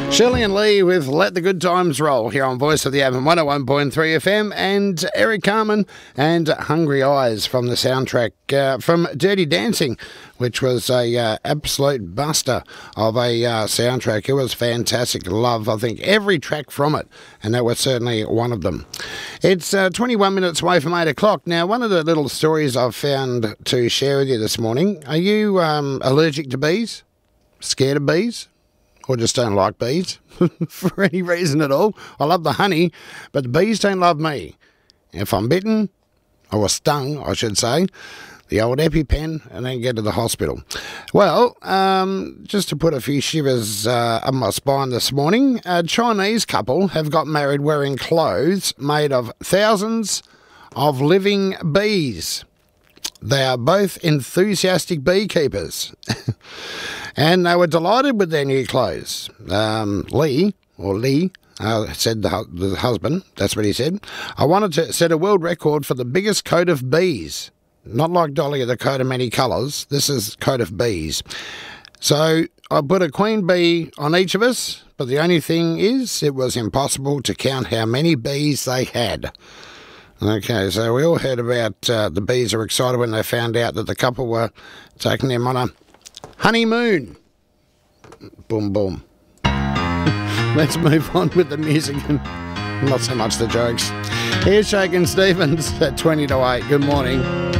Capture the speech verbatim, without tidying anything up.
Shirley and Lee with Let the Good Times Roll here on Voice of the Avon one oh one point three F M, and Eric Carmen and Hungry Eyes from the soundtrack uh, from Dirty Dancing, which was a uh, absolute buster of a uh, soundtrack. It was fantastic. Love, I think, every track from it, and that was certainly one of them. It's uh, twenty-one minutes away from eight o'clock. Now, one of the little stories I've found to share with you this morning, are you um, allergic to bees? Scared of bees? Or just don't like bees for any reason at all? I love the honey, but the bees don't love me. If I'm bitten, or stung, I should say, the old EpiPen, and then get to the hospital. Well, um, just to put a few shivers uh, up my spine this morning, a Chinese couple have got married wearing clothes made of thousands of living bees. They are both enthusiastic beekeepers. And they were delighted with their new clothes. Um, Lee, or Lee, uh, said the, the husband, that's what he said, I wanted to set a world record for the biggest coat of bees. Not like Dolly, the coat of many colours. This is coat of bees. So I put a queen bee on each of us, but the only thing is it was impossible to count how many bees they had. Okay, so we all heard about uh, the bees are excited when they found out that the couple were taking them on a honeymoon. Boom, boom. Let's move on with the music and not so much the jokes. Here's Shakin' Stevens at twenty to eight. Good morning.